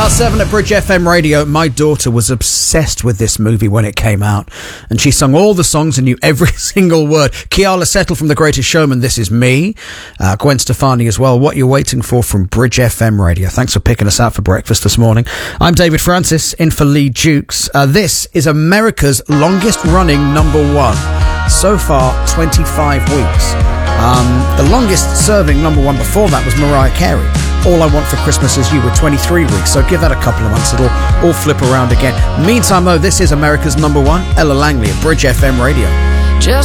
7 at Bridge FM Radio. My daughter was obsessed with this movie when it came out, and she sung all the songs and knew every single word. Kiala Settle from The Greatest Showman, This Is Me. Gwen Stefani as well, What You're Waiting For from Bridge FM Radio. Thanks for picking us out for breakfast this morning. I'm David Francis, in for Lee Jukes. This is America's longest running number one. So far, 25 weeks. The longest serving number one before that was Mariah Carey. All I Want for Christmas Is You with 23 weeks, so give that a couple of months, it'll all flip around again. Meantime, though, this is America's number one, Ella Langley at Bridge FM Radio. Just